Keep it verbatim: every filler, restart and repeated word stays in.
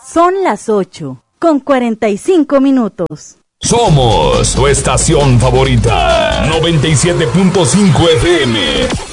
Son las ocho, con cuarenta y cinco minutos. Somos tu estación favorita, noventa y siete punto cinco F M.